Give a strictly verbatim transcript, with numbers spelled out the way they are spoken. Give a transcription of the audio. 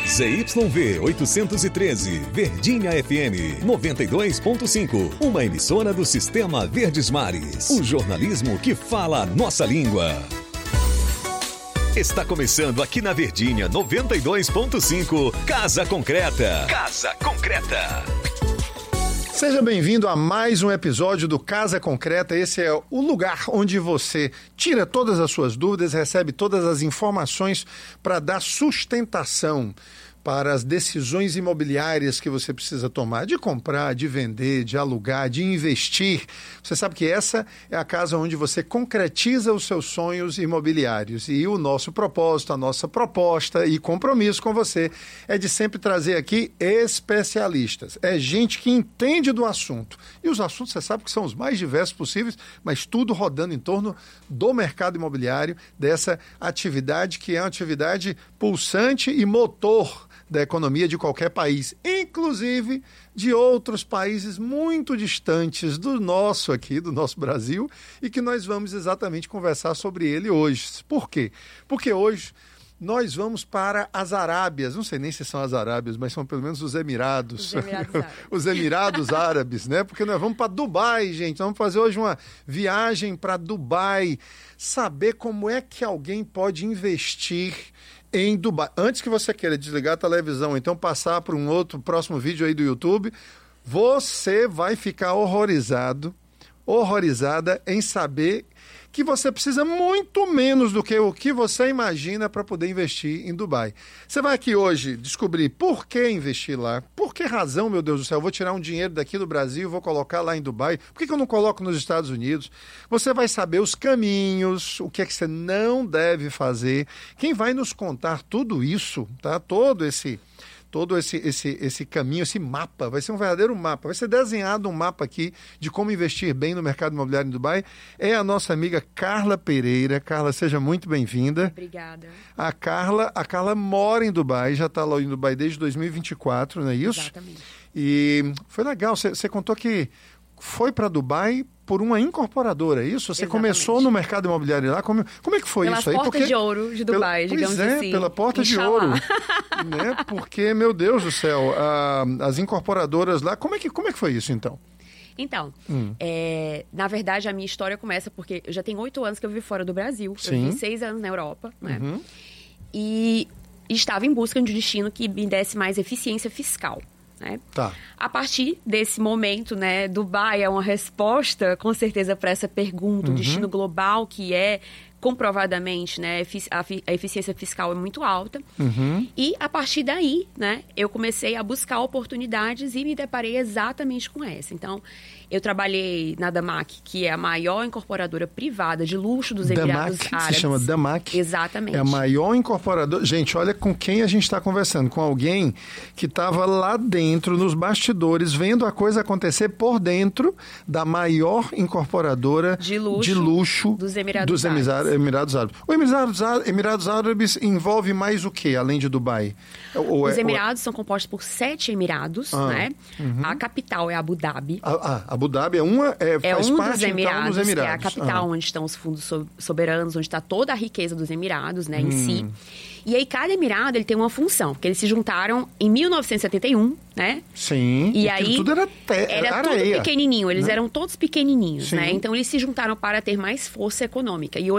Z Y V oitocentos e treze, Verdinha F M noventa e dois ponto cinco, uma emissora do Sistema Verdes Mares. O jornalismo que fala a nossa língua. Está começando aqui na Verdinha noventa e dois ponto cinco, Casa Concreta. Casa Concreta. Seja bem-vindo a mais um episódio do Casa Concreta. Esse é o lugar onde você tira todas as suas dúvidas, recebe todas as informações para dar sustentação para as decisões imobiliárias que você precisa tomar, de comprar, de vender, de alugar, de investir. Você sabe que essa é a casa onde você concretiza os seus sonhos imobiliários. E o nosso propósito, a nossa proposta e compromisso com você é de sempre trazer aqui especialistas. É gente que entende do assunto. E os assuntos, você sabe que são os mais diversos possíveis, mas tudo rodando em torno do mercado imobiliário, dessa atividade que é uma atividade pulsante e motor da economia de qualquer país, inclusive de outros países muito distantes do nosso aqui, do nosso Brasil, e que nós vamos exatamente conversar sobre ele hoje. Por quê? Porque hoje nós vamos para as Arábias, não sei nem se são as Arábias, mas são pelo menos os Emirados. Os Emirados Árabes. Os Emirados Árabes, né? Porque nós vamos para Dubai, gente. Vamos fazer hoje uma viagem para Dubai, saber como é que alguém pode investir em Dubai. Antes que você queira desligar a televisão, então passar para um outro próximo vídeo aí do YouTube, você vai ficar horrorizado, horrorizada em saber que você precisa muito menos do que o que você imagina para poder investir em Dubai. Você vai aqui hoje descobrir por que investir lá, por que razão, meu Deus do céu, eu vou tirar um dinheiro daqui do Brasil e vou colocar lá em Dubai, por que, que eu não coloco nos Estados Unidos? Você vai saber os caminhos, o que é que você não deve fazer. Quem vai nos contar tudo isso, tá? Todo esse... todo esse, esse, esse caminho, esse mapa, vai ser um verdadeiro mapa, vai ser desenhado um mapa aqui de como investir bem no mercado imobiliário em Dubai, é a nossa amiga Carla Pereira. Carla, seja muito bem-vinda. Obrigada. A Carla, a Carla mora em Dubai, já está lá em Dubai desde dois mil e vinte e quatro, não é isso? Exatamente. E foi legal, você contou que foi para Dubai por uma incorporadora, é isso? Você Exatamente. Começou no mercado imobiliário lá, como, como é que foi Pelas isso aí? portas Porque, de ouro de Dubai, pela, digamos pois é, assim. pela porta de Inxalá. ouro. Né? Porque, meu Deus do céu, a, as incorporadoras lá, como é, que, como é que foi isso então? Então, Hum. é, na verdade, a minha história começa porque eu já tenho oito anos que eu vivi fora do Brasil. Sim. Eu vivi seis anos na Europa, né? Uhum. E estava em busca de um destino que me desse mais eficiência fiscal. Né? Tá. A partir desse momento, né, Dubai é uma resposta, com certeza, para essa pergunta, Uhum. o destino global que é comprovadamente, né, a, a eficiência fiscal é muito alta. Uhum. E a partir daí, né, eu comecei a buscar oportunidades e me deparei exatamente com essa. Então, eu trabalhei na Damac, que é a maior incorporadora privada de luxo dos Emirados Damac, Árabes. se chama Damac. Exatamente. É a maior incorporadora. Gente, olha com quem a gente está conversando. Com alguém que estava lá dentro, nos bastidores, vendo a coisa acontecer por dentro da maior incorporadora de luxo, de luxo dos Emirados dos Árabes. Emirados Árabes. O Emirados Árabes, Emirados Árabes envolve mais o que, além de Dubai? Ou Os é, Emirados ou... são compostos por sete Emirados, ah, né? Uhum. A capital é Abu Dhabi. Ah, ah, Abu Dhabi é uma, é, É faz um parte, dos Emirados, então, dos Emirados. que é a capital ah. onde estão os fundos so- soberanos, onde está toda a riqueza dos Emirados, né, em Hum. si. E aí, cada Emirado, ele tem uma função, porque eles se juntaram em mil novecentos e setenta e um, né? Sim. E, e aí, tudo era, te... era era tudo areia, pequenininho, eles né? eram todos pequenininhos, Sim. né? Então, eles se juntaram para ter mais força econômica. E hoje